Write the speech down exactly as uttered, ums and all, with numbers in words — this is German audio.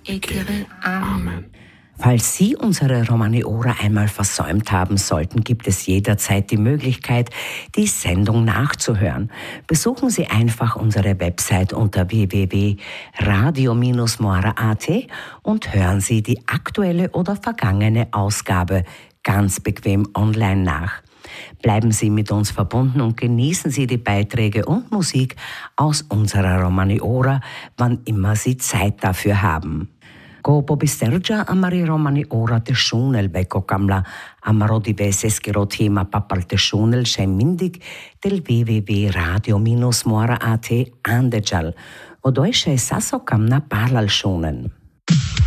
Egere. Amen. Falls Sie unsere Romani-Ora einmal versäumt haben sollten, gibt es jederzeit die Möglichkeit, die Sendung nachzuhören. Besuchen Sie einfach unsere Website unter w w w punkt radio Bindestrich mora punkt a t und hören Sie die aktuelle oder vergangene Ausgabe ganz bequem online nach. Bleiben Sie mit uns verbunden und genießen Sie die Beiträge und Musik aus unserer Romani-Ora, wann immer Sie Zeit dafür haben. Ko popistergia amari Romani-Ora te šunel beko kamla amaro divese skirotema papal te šunel še mindig del w w w punkt radio Bindestrich mora punkt a t andejal. Odoj še saso kamna parlal šunen.